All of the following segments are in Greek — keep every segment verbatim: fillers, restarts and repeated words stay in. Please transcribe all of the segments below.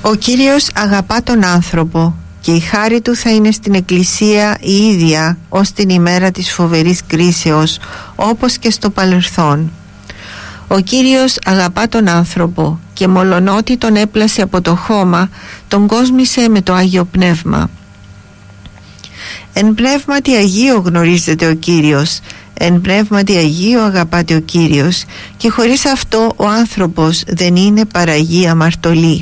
Ο Κύριος αγαπά τον άνθρωπο και η χάρη του θα είναι στην Εκκλησία η ίδια ως την ημέρα της φοβερής κρίσεως, όπως και στο παρελθόν. Ο Κύριος αγαπά τον άνθρωπο και μολονότι τον έπλασε από το χώμα, τον κόσμησε με το Άγιο Πνεύμα. Εν πνεύματι Αγίο γνωρίζεται ο Κύριος, εν πνεύματι Αγίο αγαπάται ο Κύριος, και χωρίς αυτό ο άνθρωπος δεν είναι παρά Αγία αμαρτωλή.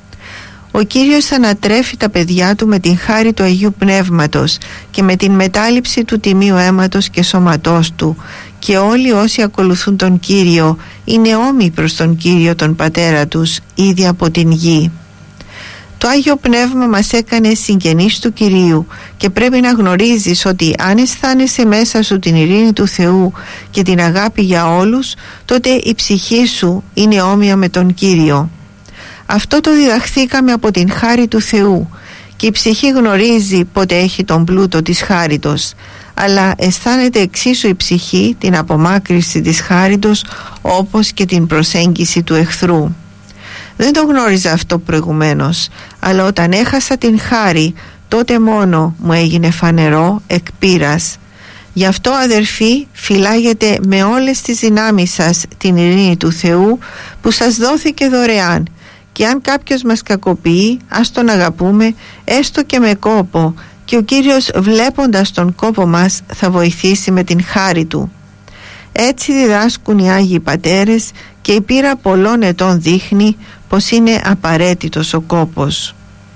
Ο Κύριος ανατρέφει τα παιδιά του με την χάρη του Αγίου Πνεύματος και με την μετάληψη του τιμίου αίματος και σώματός του, και όλοι όσοι ακολουθούν τον Κύριο είναι όμοιοι προς τον Κύριο τον Πατέρα τους ήδη από την γη. Το Άγιο Πνεύμα μας έκανε συγγενείς του Κυρίου και πρέπει να γνωρίζεις ότι αν αισθάνεσαι μέσα σου την ειρήνη του Θεού και την αγάπη για όλους, τότε η ψυχή σου είναι όμοια με τον Κύριο. Αυτό το διδαχθήκαμε από την χάρη του Θεού, και η ψυχή γνωρίζει πότε έχει τον πλούτο της χάριτος, αλλά αισθάνεται εξίσου η ψυχή την απομάκρυνση της χάριτος όπως και την προσέγγιση του εχθρού. Δεν το γνώριζα αυτό προηγουμένως, αλλά όταν έχασα την χάρη, τότε μόνο μου έγινε φανερό εκ πείρας. Γι' αυτό, αδερφοί, φυλάγετε με όλες τις δυνάμεις σας την ειρήνη του Θεού που σας δόθηκε δωρεάν, και αν κάποιος μας κακοποιεί, ας τον αγαπούμε έστω και με κόπο, και ο Κύριος, βλέποντας τον κόπο μας, θα βοηθήσει με την χάρη του. Έτσι διδάσκουν οι Άγιοι Πατέρες, και η πείρα πολλών ετών δείχνει πως είναι απαραίτητος ο κόπος.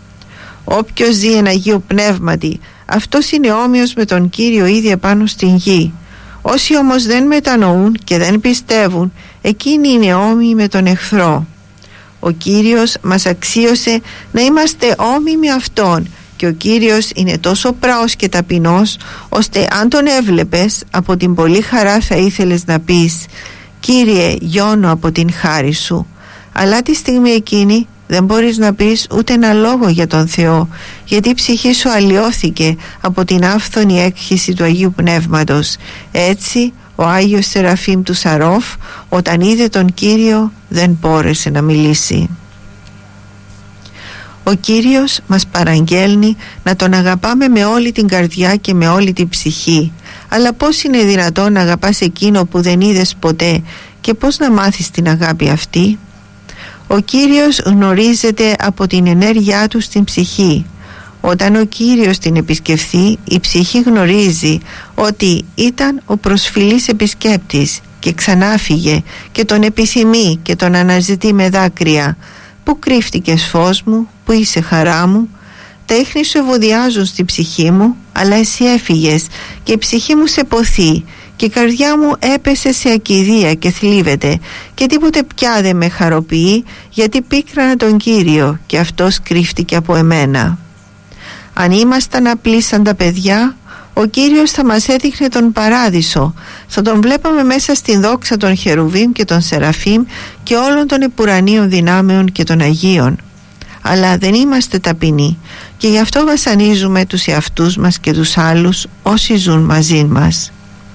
Όποιος ζει εν Αγίου Πνεύματι, αυτός είναι όμοιος με τον Κύριο ήδη επάνω στην γη. Όσοι όμως δεν μετανοούν και δεν πιστεύουν, εκείνοι είναι όμοιοι με τον εχθρό. Ο Κύριος μας αξίωσε να είμαστε όμοιοι με Αυτόν, και ο Κύριος είναι τόσο πράος και ταπεινός, ώστε αν τον έβλεπες, από την πολύ χαρά θα ήθελες να πεις «Κύριε, γιώνω από την χάρη σου». Αλλά τη στιγμή εκείνη δεν μπορείς να πεις ούτε ένα λόγο για τον Θεό, γιατί η ψυχή σου αλλοιώθηκε από την άφθονη έκχυση του Αγίου Πνεύματος. Έτσι ο Άγιος Σεραφείμ του Σαρόφ, όταν είδε τον Κύριο, δεν μπόρεσε να μιλήσει. Ο Κύριος μας παραγγέλνει να τον αγαπάμε με όλη την καρδιά και με όλη την ψυχή. Αλλά πώς είναι δυνατόν να αγαπάς εκείνο που δεν είδες ποτέ, και πώς να μάθεις την αγάπη αυτή? Ο Κύριος γνωρίζεται από την ενέργειά του στην ψυχή. Όταν ο Κύριος την επισκεφθεί, η ψυχή γνωρίζει ότι ήταν ο προσφυλής επισκέπτης και ξανά φύγε και τον επιθυμεί και τον αναζητεί με δάκρυα. «Πού κρύφτηκες, φως μου, πού είσαι, χαρά μου? Τα ίχνη σου ευωδιάζουν στη ψυχή μου, αλλά εσύ έφυγες και η ψυχή μου σε ποθεί και η καρδιά μου έπεσε σε ακηδία και θλίβεται, και τίποτε πια δεν με χαροποιεί, γιατί πίκρανα τον Κύριο και αυτός κρύφτηκε από εμένα». Αν ήμασταν απλοί σαν τα παιδιά, ο Κύριος θα μας έδειχνε τον παράδεισο, θα τον βλέπαμε μέσα στην δόξα των Χερουβίμ και των Σεραφείμ και όλων των επουρανίων δυνάμεων και των Αγίων. Αλλά δεν είμαστε ταπεινοί, και γι' αυτό βασανίζουμε τους εαυτούς μας και τους άλλους όσοι ζουν μαζί μας.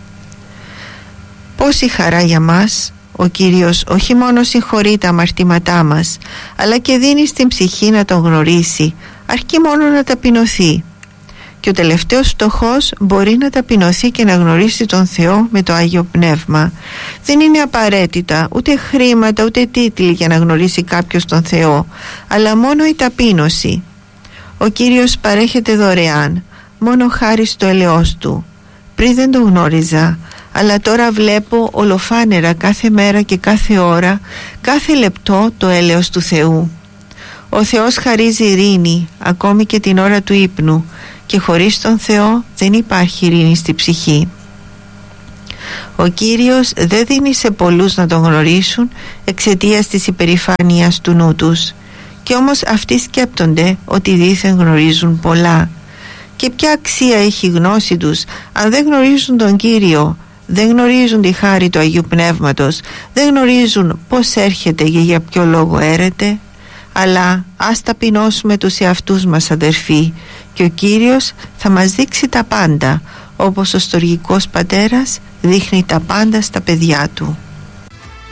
Πόση χαρά για μας! Ο Κύριος όχι μόνο συγχωρεί τα αμαρτήματά μας, αλλά και δίνει στην ψυχή να τον γνωρίσει, αρκεί μόνο να ταπεινωθεί. Και ο τελευταίος φτωχός μπορεί να ταπεινωθεί και να γνωρίσει τον Θεό με το Άγιο Πνεύμα. Δεν είναι απαραίτητα ούτε χρήματα ούτε τίτλοι για να γνωρίσει κάποιος τον Θεό, αλλά μόνο η ταπείνωση. Ο Κύριος παρέχεται δωρεάν, μόνο χάρη στο ελαιός του. Πριν δεν το γνώριζα, αλλά τώρα βλέπω ολοφάνερα κάθε μέρα και κάθε ώρα, κάθε λεπτό, το έλεος του Θεού. Ο Θεός χαρίζει ειρήνη ακόμη και την ώρα του ύπνου, και χωρίς τον Θεό δεν υπάρχει ειρήνη στη ψυχή. Ο Κύριος δεν δίνει σε πολλούς να τον γνωρίσουν εξαιτίας της υπερηφάνειας του νου τους, και όμως αυτοί σκέπτονται ότι δήθεν γνωρίζουν πολλά. Και ποια αξία έχει η γνώση τους αν δεν γνωρίζουν τον Κύριο, δεν γνωρίζουν τη χάρη του Αγίου Πνεύματος, δεν γνωρίζουν πώς έρχεται και για ποιο λόγο έρεται? Αλλά ας ταπεινώσουμε τους εαυτούς μας, αδερφοί, και ο Κύριος θα μας δείξει τα πάντα, όπως ο στοργικός πατέρας δείχνει τα πάντα στα παιδιά του.